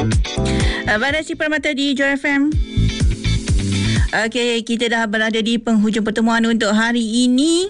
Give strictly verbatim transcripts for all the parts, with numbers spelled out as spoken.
Variasi Permata di Joy F M. Okey, kita dah berada di penghujung pertemuan untuk hari ini.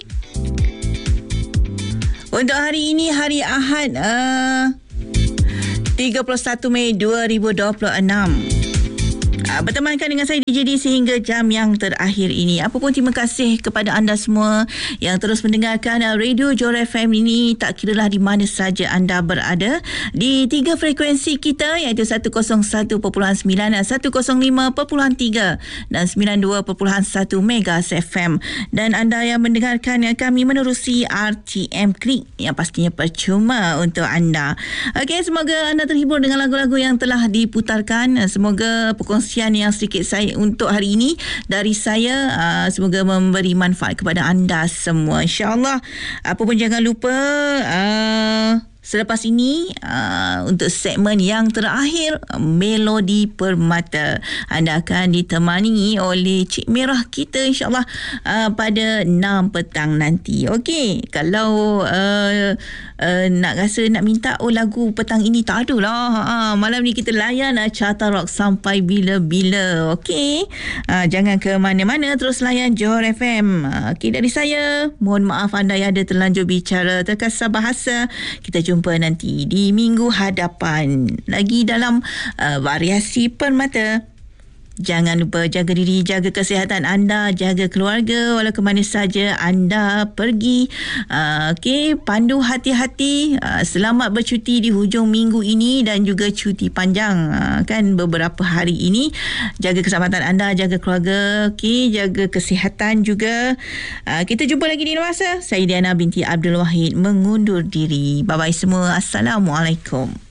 Untuk hari ini, hari Ahad, uh, tiga puluh satu Mei dua ribu dua puluh enam. Bertemankan dengan saya D J D sehingga jam yang terakhir ini. Apa pun terima kasih kepada anda semua yang terus mendengarkan Radio Joy F M ini, tak kiralah di mana saja anda berada, di tiga frekuensi kita iaitu seratus satu perpuluhan sembilan, seratus lima perpuluhan tiga dan sembilan puluh dua perpuluhan satu Megas F M. Dan anda yang mendengarkan kami menerusi R T M Klik yang pastinya percuma untuk anda. Okey, semoga anda terhibur dengan lagu-lagu yang telah diputarkan. Semoga perkongsian yang sedikit saya untuk hari ini dari saya uh, semoga memberi manfaat kepada anda semua, insya-Allah. Apa pun jangan lupa uh, selepas ini uh, untuk segmen yang terakhir, Melodi Permata, anda akan ditemani oleh Cik Merah kita, insya-Allah, uh, pada enam petang nanti. Okey, kalau uh, uh, nak rasa nak minta oh lagu petang ini, tak ada lah. Uh, malam ni kita layan uh, Carta Rock sampai bila-bila. Okey, uh, jangan ke mana-mana, terus layan Johor F M. Uh, Okey, dari saya, mohon maaf anda yang ada terlanjur bicara terkasar bahasa. Kita jumpa jumpa nanti di minggu hadapan lagi dalam uh, Variasi Permata. Jangan lupa jaga diri, jaga kesihatan anda, jaga keluarga walau ke mana saja anda pergi. Uh, Okey, pandu hati-hati. Uh, selamat bercuti di hujung minggu ini dan juga cuti panjang uh, kan beberapa hari ini. Jaga keselamatan anda, jaga keluarga, okey, jaga kesihatan juga. Uh, kita jumpa lagi di luar masa. Saya Diana binti Abdul Wahid mengundur diri. Bye bye semua. Assalamualaikum.